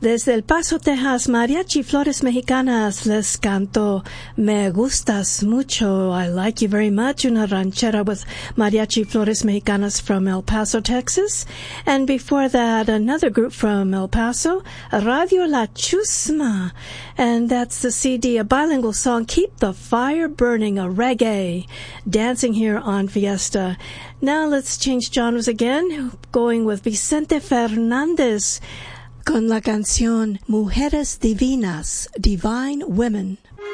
Desde El Paso, Texas, Mariachi Flores Mexicanas les canto Me Gustas Mucho, I Like You Very Much, una ranchera with Mariachi Flores Mexicanas from El Paso, Texas. And before that, another group from El Paso, Radio La Chusma. And that's the CD, a bilingual song, Keep the Fire Burning, a reggae, dancing here on Fiesta. Now let's change genres again, going with Vicente Fernandez, con la canción Mujeres Divinas, Divine Women.